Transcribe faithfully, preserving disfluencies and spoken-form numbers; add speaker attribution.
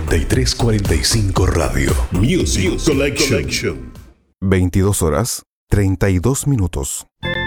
Speaker 1: noventa y tres cuarenta y cinco Radio. Music Collection.
Speaker 2: veintidós horas, treinta y dos minutos.